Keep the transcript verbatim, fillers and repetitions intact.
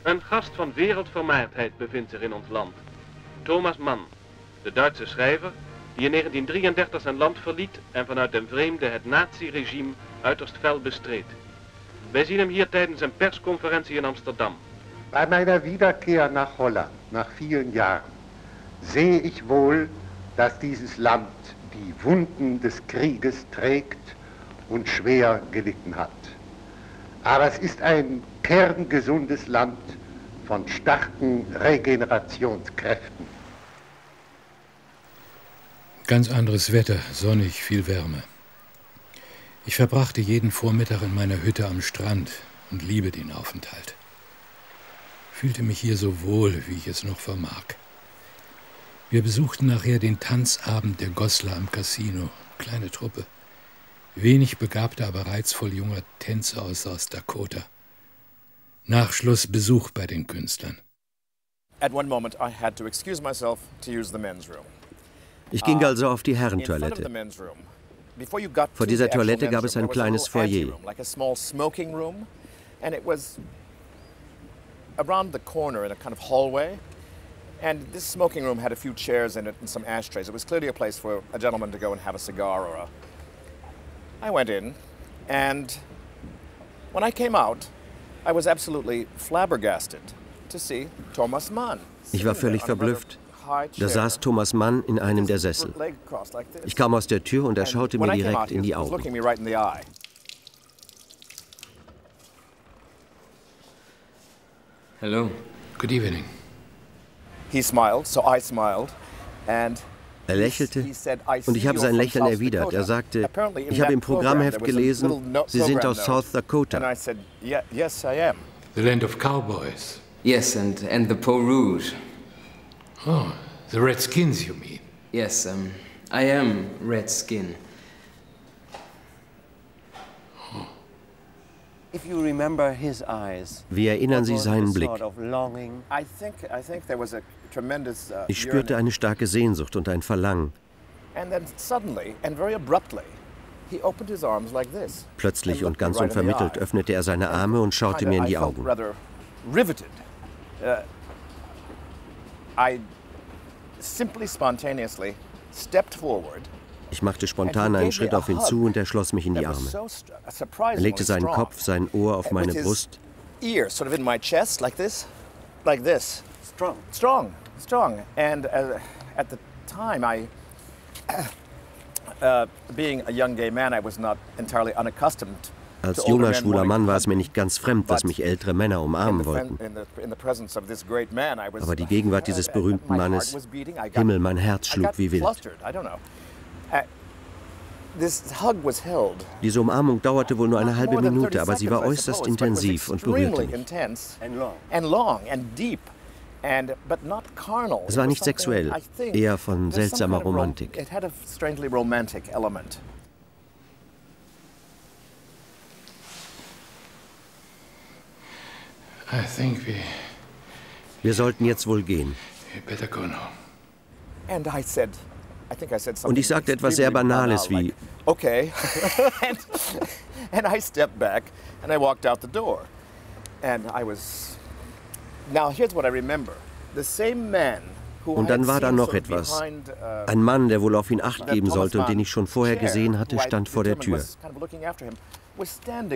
Een gast van wereldvermaardheid bevindt zich in ons land. Thomas Mann, de Duitse schrijver die in negentien drieëndertig zijn land verliet en vanuit den vreemde het naziregime uiterst fel bestreed. Wij zien hem hier tijdens een persconferentie in Amsterdam. Bei meiner Wiederkehr nach Holland, nach vielen Jahren, sehe ich wohl, dass dieses Land die Wunden des Krieges trägt und schwer gelitten hat. Aber es ist ein kerngesundes Land von starken Regenerationskräften. Ganz anderes Wetter, sonnig, viel Wärme. Ich verbrachte jeden Vormittag in meiner Hütte am Strand und liebe den Aufenthalt. Fühlte mich hier so wohl, wie ich es noch vermag. Wir besuchten nachher den Tanzabend der Goslar am Casino, kleine Truppe. Wenig begabter, aber reizvoll junger Tänzer aus South Dakota. Nach Schluss Besuch bei den Künstlern. At one moment I had to excuse myself to use the men's room. Ich ging also auf die Herrentoilette. Vor dieser Toilette gab es ein kleines Foyer. Around the corner in a kind of hallway, and this smoking room had a few chairs in it and some ashtrays. It was clearly a place for a gentleman to go and have a cigar or a... I went in, and when I came out, I was absolutely flabbergasted to see Thomas Mann. Ich war völlig verblüfft. Da saß Thomas Mann in einem der Sessel. Ich kam aus der Tür und er schaute mir direkt in die Augen. Hello. Good evening. He smiled, so I smiled, and er lächelte und ich habe sein Lächeln erwidert. Er sagte, ich habe im Programmheft gelesen, Sie sind aus South Dakota. And I said, yeah, yes, I am. The land of cowboys. Yes, and, and the Peau Rouge. Oh, the Redskins, you mean? Yes, um, I am Redskin. Wie erinnern Sie seinen Blick? Ich spürte eine starke Sehnsucht und ein Verlangen. Plötzlich und ganz unvermittelt öffnete er seine Arme und schaute mir in die Augen. Ich machte spontan einen Schritt auf ihn zu und er schloss mich in die Arme. Er legte seinen Kopf, sein Ohr auf meine Brust. Als junger, schwuler Mann war es mir nicht ganz fremd, dass mich ältere Männer umarmen wollten. Aber die Gegenwart dieses berühmten Mannes, Himmel, mein Herz schlug wie wild. Diese Umarmung dauerte wohl nur eine halbe Minute, aber sie war äußerst intensiv und berührte mich. Es war nicht sexuell, eher von seltsamer Romantik. Wir sollten jetzt wohl gehen. Und ich sagte etwas sehr Banales wie, okay. and, and I stepped back and I walked out the door. And I was... Now here's what I remember. The same man who und dann war da noch etwas. Ein Mann, der wohl auf ihn Acht geben sollte und den ich schon vorher gesehen hatte, stand vor der Tür.